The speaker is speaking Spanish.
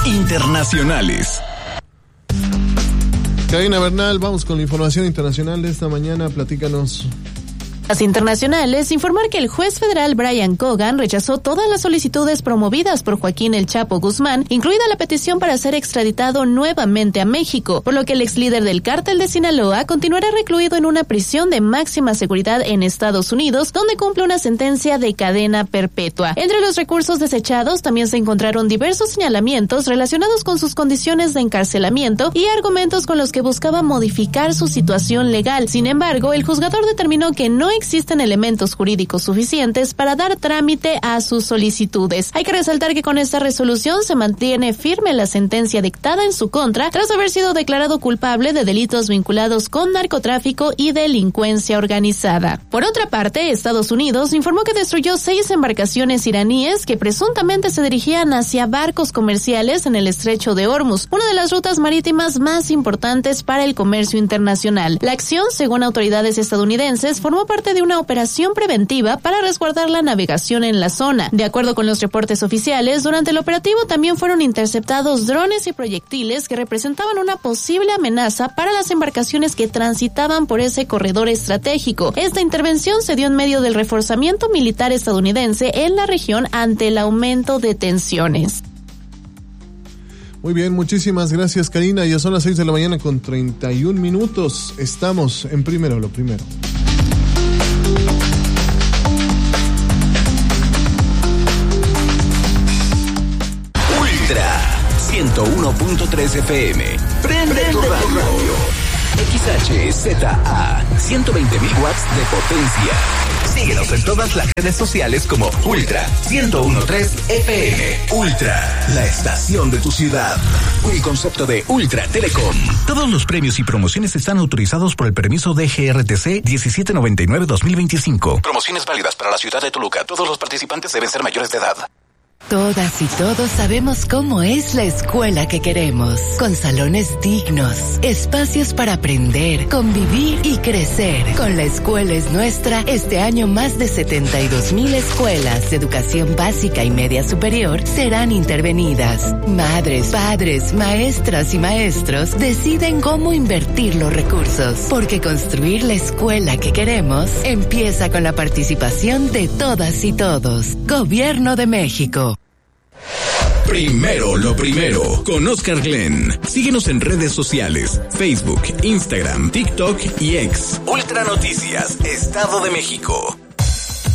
internacionales. Karina Bernal, vamos con la información internacional de esta mañana. Platícanos. Las internacionales, informar que el juez federal Brian Cogan rechazó todas las solicitudes promovidas por Joaquín El Chapo Guzmán, incluida la petición para ser extraditado nuevamente a México, por lo que el ex líder del cártel de Sinaloa continuará recluido en una prisión de máxima seguridad en Estados Unidos, donde cumple una sentencia de cadena perpetua. Entre los recursos desechados también se encontraron diversos señalamientos relacionados con sus condiciones de encarcelamiento y argumentos con los que buscaba modificar su situación legal. Sin embargo, el juzgador determinó que no existen elementos jurídicos suficientes para dar trámite a sus solicitudes. Hay que resaltar que con esta resolución se mantiene firme la sentencia dictada en su contra tras haber sido declarado culpable de delitos vinculados con narcotráfico y delincuencia organizada. Por otra parte, Estados Unidos informó que destruyó 6 embarcaciones iraníes que presuntamente se dirigían hacia barcos comerciales en el estrecho de Hormuz, una de las rutas marítimas más importantes para el comercio internacional. La acción, según autoridades estadounidenses, formó parte de una operación preventiva para resguardar la navegación en la zona. De acuerdo con los reportes oficiales, durante el operativo también fueron interceptados drones y proyectiles que representaban una posible amenaza para las embarcaciones que transitaban por ese corredor estratégico. Esta intervención se dio en medio del reforzamiento militar estadounidense en la región ante el aumento de tensiones. Muy bien, muchísimas gracias, Karina. Ya son las 6 de la mañana con 31 minutos. Estamos en Primero lo Primero. Ultra 101.3 FM. Prende tu radio. XHZA 120.000 watts de potencia. Síguenos en todas las redes sociales como Ultra 101.3 FM. Ultra, la estación de tu ciudad. Un concepto de Ultra Telecom. Todos los premios y promociones están autorizados por el permiso de GRTC 1799-2025. Promociones válidas para la ciudad de Toluca. Todos los participantes deben ser mayores de edad. Todas y todos sabemos cómo es la escuela que queremos, con salones dignos, espacios para aprender, convivir y crecer. Con La Escuela es Nuestra, este año más de 72,000 escuelas de educación básica y media superior serán intervenidas. Madres, padres, maestras y maestros deciden cómo invertir los recursos, porque construir la escuela que queremos empieza con la participación de todas y todos. Gobierno de México. Primero lo primero, con Oscar Glenn. Síguenos en redes sociales, Facebook, Instagram, TikTok y X. Ultra Noticias, Estado de México.